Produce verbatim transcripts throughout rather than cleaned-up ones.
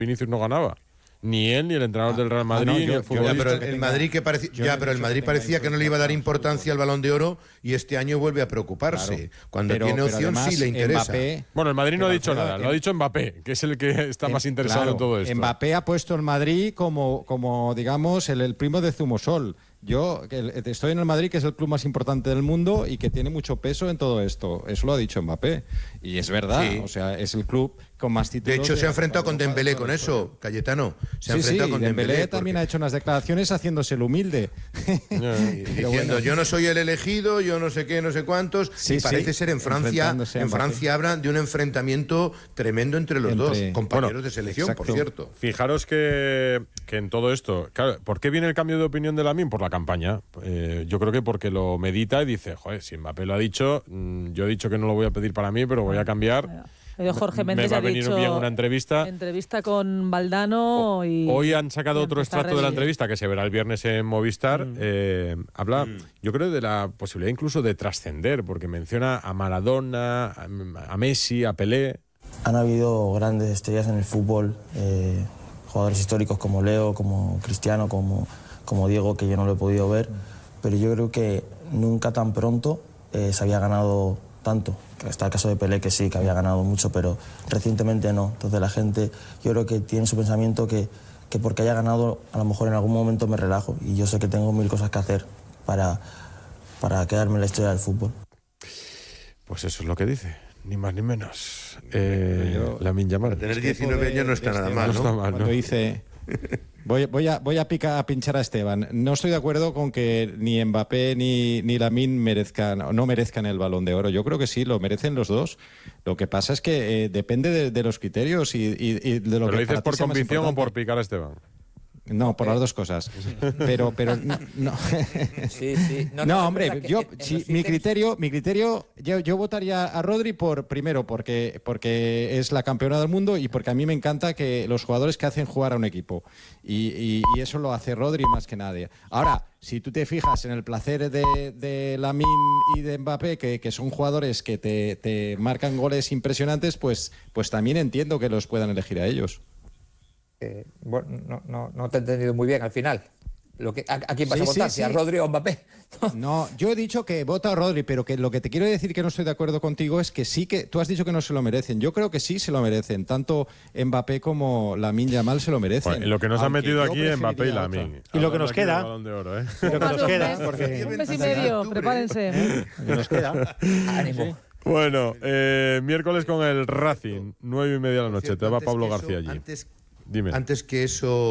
Vinicius no ganaba. Ni él, ni el entrenador ah, del Real Madrid, ah, no, ni el futbolista. Ya, pero el, el Madrid, que parecía, ya, pero el Madrid parecía que no le iba a dar importancia al Balón de Oro y este año vuelve a preocuparse. Claro, Cuando pero, tiene opción además, sí le interesa. Mbappé, bueno, el Madrid no ha dicho nada, lo ha dicho Mbappé, que es el que está en, más interesado claro, en todo esto. Mbappé ha puesto el Madrid como, como digamos, el, el primo de Zumosol. Yo que estoy en el Madrid, que es el club más importante del mundo y que tiene mucho peso en todo esto. Eso lo ha dicho Mbappé. Y es verdad, sí. O sea, es el club con más títulos. De hecho, se ha enfrentado con Dembélé con eso, Cayetano. Se ha sí, enfrentado sí, con Dembélé. Dembélé también porque... ha hecho unas declaraciones haciéndose el humilde. Diciendo, bueno. yo no soy el elegido, yo no sé qué, no sé cuántos. Sí, y parece sí, ser en Francia, en Francia hablan de un enfrentamiento tremendo entre los entre... dos compañeros bueno, de selección, exacto. por cierto. Fijaros que, que en todo esto, claro, ¿por qué viene el cambio de opinión de Lamine? Por la campaña. Eh, yo creo que porque lo medita y dice, joder, si Mbappé lo ha dicho, mmm, yo he dicho que no lo voy a pedir para mí, pero voy a cambiar. Jorge Méndez me va a venir dicho, bien una entrevista. Entrevista con Valdano y... Hoy han sacado otro extracto de la entrevista que se verá el viernes en Movistar. Mm. Eh, habla, mm. yo creo, de la posibilidad incluso de trascender, porque menciona a Maradona, a, a Messi, a Pelé. Han habido grandes estrellas en el fútbol, eh, jugadores históricos como Leo, como Cristiano, como, como Diego, que yo no lo he podido ver, pero yo creo que nunca tan pronto eh, se había ganado tanto. Está el caso de Pelé, que sí, que había ganado mucho, pero recientemente no. Entonces la gente, yo creo que tiene su pensamiento que, que porque haya ganado, a lo mejor en algún momento me relajo. Y yo sé que tengo mil cosas que hacer para, para quedarme en la historia del fútbol. Pues eso es lo que dice, ni más ni menos. Eh, Lamine Yamal. Tener diecinueve años no está nada mal, ¿no? No está mal, ¿no? Cuando dice... Voy, voy, a, voy a, pica, a pinchar a Esteban. No estoy de acuerdo con que ni Mbappé ni, ni Lamine merezcan, no merezcan el Balón de Oro. Yo creo que sí, lo merecen los dos. Lo que pasa es que eh, depende de, de los criterios y, y, y de lo ¿Pero que... lo dices por convicción o por picar a Esteban? No, por las dos cosas. Pero, pero no. No, sí, sí. no, no no hombre, yo, si, mi criterio, mi criterio, yo, yo votaría a Rodri por primero porque, porque es la campeona del mundo y porque a mí me encanta que los jugadores que hacen jugar a un equipo y, y, y eso lo hace Rodri más que nadie. Ahora, si tú te fijas en el placer de, de Lamine y de Mbappé, que, que son jugadores que te, te marcan goles impresionantes, pues, pues también entiendo que los puedan elegir a ellos. Eh, bueno, no, no, no te he entendido muy bien al final. Lo que, ¿a, a quién vas sí, a votar? Sí, ¿Si sí. a Rodri o Mbappé? No, yo he dicho que vota a Rodri, pero que lo que te quiero decir que no estoy de acuerdo contigo es que sí que... Tú has dicho que no se lo merecen. Yo creo que sí se lo merecen. Tanto Mbappé como Lamine Yamal se lo merecen. Bueno, lo que nos han metido aquí es Mbappé y Lamine. Y lo que nos queda... De oro, ¿eh? Y lo que nos queda... Porque... Un mes y medio, prepárense. Lo que nos queda... Ánimo. Sí. Bueno, eh, miércoles con el Racing, nueve y media de la noche. Te va Pablo García allí. Antes... Dime. Antes que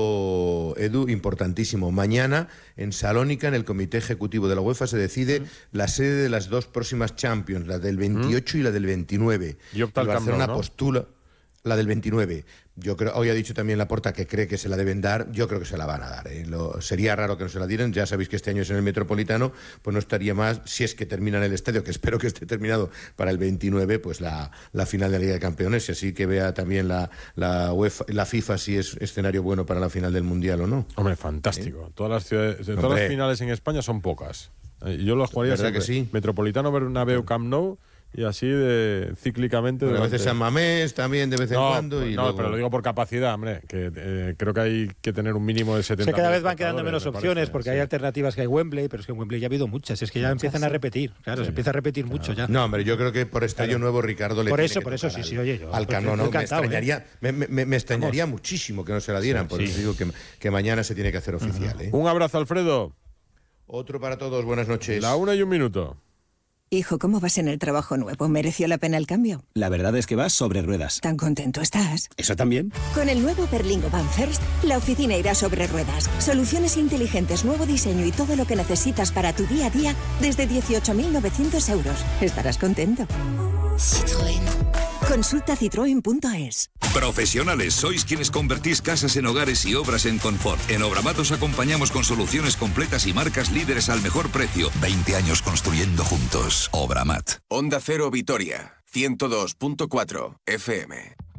eso, Edu, importantísimo. Mañana en Salónica, en el Comité Ejecutivo de la UEFA, se decide mm. la sede de las dos próximas Champions, la del veintiocho mm. y la del veintinueve. Y opta el Barcelona Camp Nou, ¿no? postula la del veintinueve. Yo creo, hoy ha dicho también Laporta que cree que se la deben dar. Yo creo que se la van a dar. ¿eh? Lo, sería raro que no se la dieran. Ya sabéis que este año es en el Metropolitano, pues no estaría más, si es que termina en el estadio, que espero que esté terminado para el veintinueve, pues la, la final de la Liga de Campeones, y así que vea también la, la UEFA, la FIFA si es escenario bueno para la final del Mundial o no. Hombre, fantástico. ¿Sí? Todas las ciudades, todas Hombre. las finales en España son pocas. Yo las jugaría ¿verdad siempre. que sí? Metropolitano, Bernabéu, Camp Nou. Y así de cíclicamente. Bueno, a veces San Mamés también de vez en no, cuando. Y no, luego... pero lo digo por capacidad, hombre, que eh, creo que hay que tener un mínimo de setenta. O sea, cada vez van quedando menos opciones, parece, porque sí. hay alternativas que hay Wembley, pero es que en Wembley ya ha habido muchas, es que ya muchas, empiezan sí. a repetir, claro, sí. se empieza a repetir claro. mucho ya. No, hombre, yo creo que por estadio claro. nuevo Ricardo le Por tiene eso, que por eso, sí, al, sí, oye, yo. Al Camp Nou, no, me extrañaría, ¿eh? me, me, me extrañaría Vamos. muchísimo que no se la dieran, sí, por eso sí. digo que, que mañana se tiene que hacer oficial. Uh-huh. ¿eh? Un abrazo, Alfredo. Otro para todos, buenas noches. La una y un minuto. Hijo, ¿cómo vas en el trabajo nuevo? ¿Mereció la pena el cambio? La verdad es que vas sobre ruedas. ¿Tan contento estás? ¿Eso también? Con el nuevo Berlingo Van First, la oficina irá sobre ruedas. Soluciones inteligentes, nuevo diseño y todo lo que necesitas para tu día a día desde dieciocho mil novecientos euros. Estarás contento. Citroën. Consulta citroen punto es. Profesionales, sois quienes convertís casas en hogares y obras en confort. En Obramat os acompañamos con soluciones completas y marcas líderes al mejor precio. veinte años construyendo juntos. Obramat. Onda Cero Vitoria, ciento dos punto cuatro F M.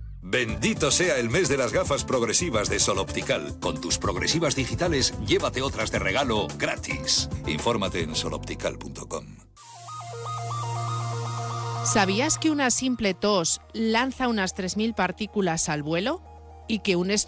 Bendito sea el mes de las gafas progresivas de Sol Optical. Con tus progresivas digitales, llévate otras de regalo gratis. Infórmate en sol optical punto com. ¿Sabías que una simple tos lanza unas tres mil partículas al vuelo? ¿Y que un